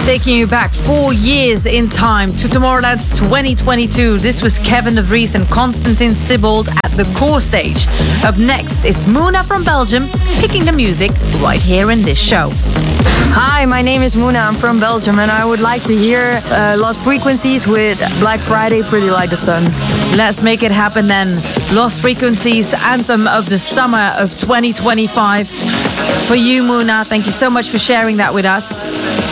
Taking you back 4 years in time to Tomorrowland 2022. This was Kevin de Vries and Constantine Sibold at the core stage. Up next, it's Muna from Belgium picking the music right here in this show. Hi, my name is Muna. I'm from Belgium and I would like to hear Lost Frequencies with Black Friday, Pretty Like the Sun. Let's make it happen then. Lost Frequencies, anthem of the summer of 2025. For you, Muna, thank you so much for sharing that with us.